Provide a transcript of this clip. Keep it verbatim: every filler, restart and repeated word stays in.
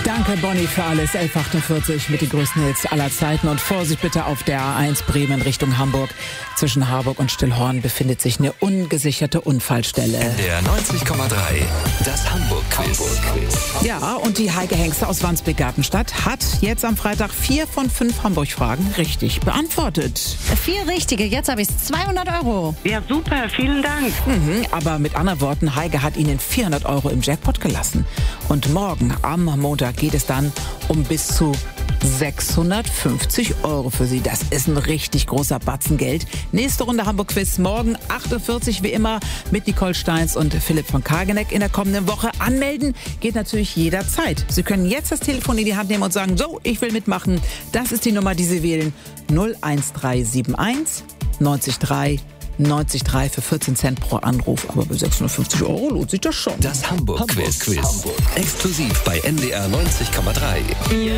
Danke, Bonnie, für alles. elf achtundvierzig mit den größten Hits aller Zeiten. Und Vorsicht bitte auf der A eins Bremen Richtung Hamburg. Zwischen Harburg und Stillhorn befindet sich eine ungesicherte Unfallstelle. Der neunzig Komma drei, das Hamburg-Quiz. Ja, und die Heike Hengste aus Wandsbek-Gartenstadt hat jetzt am Freitag vier von fünf Hamburg-Fragen richtig beantwortet. Vier richtige, jetzt habe ich zweihundert Euro. Ja, super, vielen Dank. Mhm, aber mit anderen Worten, Heike hat Ihnen vierhundert Euro im Jackpot gelassen. Und morgen, am Montag, geht es dann um bis zu sechshundertfünfzig Euro für Sie. Das ist ein richtig großer Batzen Geld. Nächste Runde Hamburg-Quiz morgen acht Uhr vierzig wie immer mit Nicole Steins und Philipp von Kageneck in der kommenden Woche. Anmelden geht natürlich jederzeit. Sie können jetzt das Telefon in die Hand nehmen und sagen, so, ich will mitmachen. Das ist die Nummer, die Sie wählen. null eins drei sieben eins neunzig drei neunzig drei für vierzehn Cent pro Anruf. Aber bei sechshundertfünfzig Euro lohnt sich das schon. Das Hamburg-Quiz. Hamburg. Exklusiv bei N D R neunzig Komma drei.